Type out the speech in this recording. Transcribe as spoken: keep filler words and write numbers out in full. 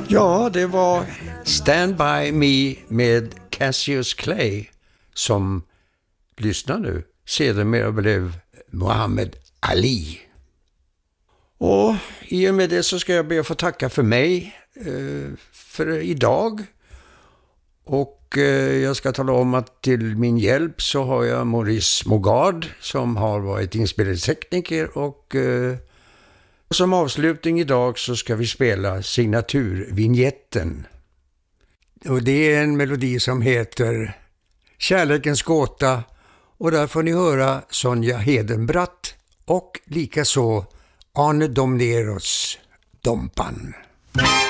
Ja, det var Stand By Me med Cassius Clay som, lyssna nu, sedermera blev Muhammad Ali. Och i och med det så ska jag be att få tacka för mig eh, för idag. Och eh, jag ska tala om att till min hjälp så har jag Maurice Mogard som har varit inspelningstekniker och eh, som avslutning idag så ska vi spela signaturvinjetten. Och det är en melodi som heter Kärlekens gåta och där får ni höra Sonja Hedenbratt och likaså Arne Domneros Dompan.